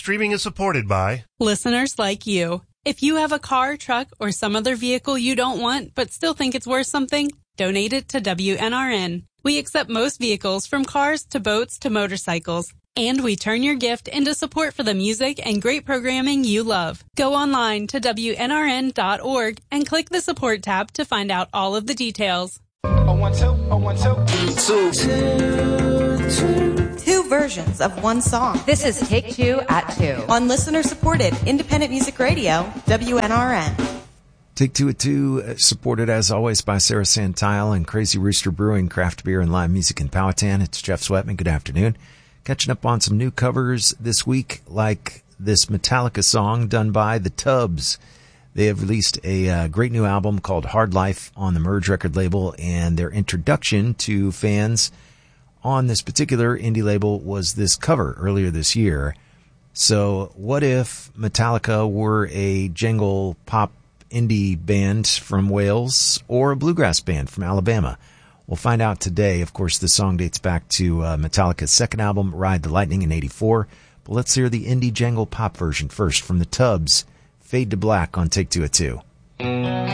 Streaming is supported by listeners like you. If you have a car, truck, or some other vehicle you don't want but still think it's worth something, donate it to WNRN. We accept most vehicles from cars to boats to motorcycles. And we turn your gift into support for the music and great programming you love. Go online to WNRN.org and click the support tab to find out all of the details. 2 versions of one song. This is Take 2 at 2. On listener-supported independent music radio, WNRN. Take 2 at 2, supported as always by Sarah Santile and Crazy Rooster Brewing, craft beer and live music in Powhatan. It's Jeff Sweatman. Good afternoon. Catching up on some new covers this week, like this Metallica song done by the Tubs. They have released a great new album called Hard Life on the Merge record label, and their introduction to fans on this particular indie label was this cover earlier this year. So what if Metallica were a jangle pop indie band from Wales or a bluegrass band from Alabama? We'll find out today. Of course, the song dates back to Metallica's second album, Ride the Lightning, in 1984. But let's hear the indie jangle pop version first from the Tubs, Fade to Black on Take 2 at 2.